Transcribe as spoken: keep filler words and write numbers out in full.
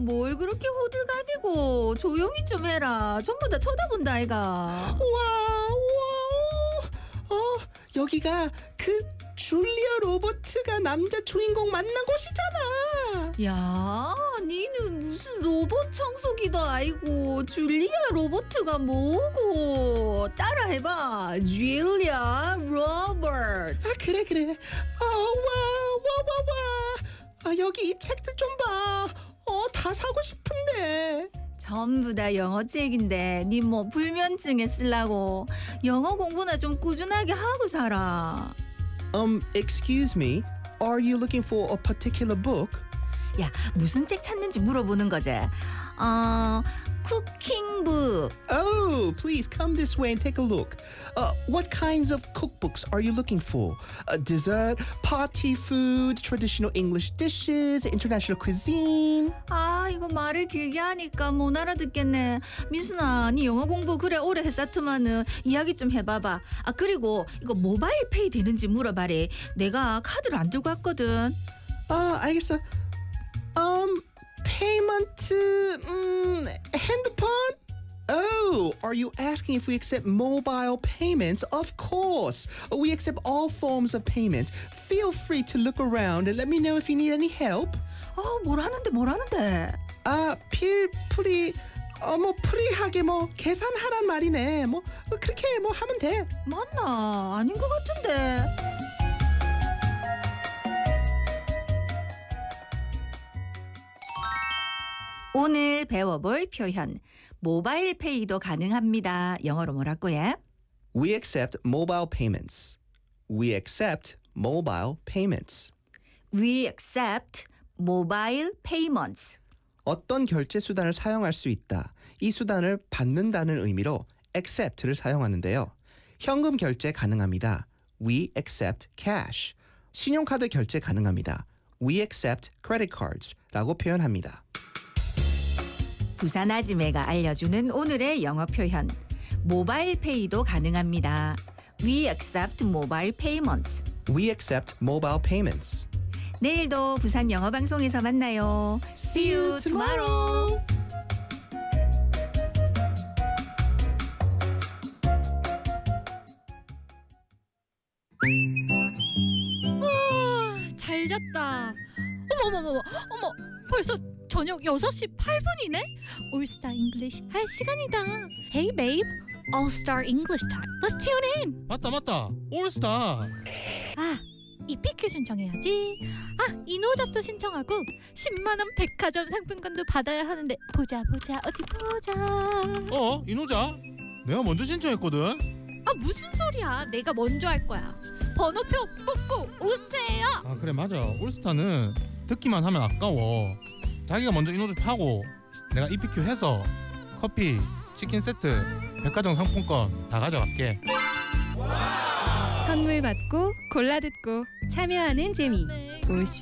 뭘 그렇게 호들갑이고 조용히 좀 해라. 전부 다 쳐다본다 아이가. 와, 와, 어, 여기가 그 줄리아 로버트가 남자 주인공 만난 곳이잖아. 야, 니는 무슨 로봇 청소기다 아이고. 줄리아 로버트가 뭐고. 따라해봐. 줄리아 로버트. 아, 그래, 그래. 아, 와, 와, 와, 와. 아, 여기 이 책들 좀 봐. 어, 다 사고 싶은데. 전부 다 영어 책인데 니 뭐 불면증에 쓰려고. 영어 공부나 좀 꾸준하게 하고 살아. Um, excuse me. Are you looking for a particular book? 야, 무슨 책 찾는지 물어보는 거지. 어, 쿠킹북. Oh, please come this way and take a look. Uh, what kinds of cookbooks are you looking for? Uh, dessert, party food, traditional English dishes, international cuisine? 아, 이거 말을 길게 하니까 못 알아듣겠네. 민순아, 니 영어 공부 그래 오래 했었더만은 이야기 좀 해봐봐. 아, 그리고 이거 모바일 페이 되는지 물어봐래. 내가 카드를 안 들고 왔거든. 아, 알겠어. Um, payment, 음, 핸드폰? Oh, are you asking if we accept mobile payments? Of course. We accept all forms of payment. Feel free to look around and let me know if you need any help. 아, 뭘 하는데 뭘 하는데. 아, 필, 프리, 어, 뭐, 프리하게 뭐, 계산하란 말이네. 뭐, 그렇게 뭐 하면 돼. 맞나? 아닌 것 같은데. 오늘 배워볼 표현. 모바일 페이도 가능합니다. 영어로 뭐라고 해? We accept mobile payments. We accept mobile payments. We accept mobile payments. 어떤 결제 수단을 사용할 수 있다. 이 수단을 받는다는 의미로 accept를 사용하는데요. 현금 결제 가능합니다. We accept cash. 신용카드 결제 가능합니다. We accept credit cards 라고 표현합니다. 부산 아지매가 알려주는 오늘의 영어 표현. 모바일 페이도 가능합니다. We accept mobile payments. We accept mobile payments. 내일도 부산 영어 방송에서 만나요. See you tomorrow. 아, 잘 잤다. 어머머머, 어머, 벌써 저녁 여섯 시 팔 분이네? 올스타 잉글리시 할 시간이다. Hey babe, All Star English time. Let's tune in. 맞다 맞다 올스타. 아, 이피큐 신청해야지. 아, 이노잡도 신청하고 십만 원 백화점 상품권도 받아야 하는데 보자 보자 어디 보자. 어 이노자 내가 먼저 신청했거든. 아, 무슨 소리야. 내가 먼저 할 거야. 번호표 뽑고 오세요. 아 그래 맞아 올스타는 듣기만 하면 아까워. 자기가 먼저 이노잡 하고 내가 이피큐 해서 커피, 치킨 세트, 백화점 상품권 다 가져갈게. 선물 받고 골라 듣고 참여하는 재미. 올스타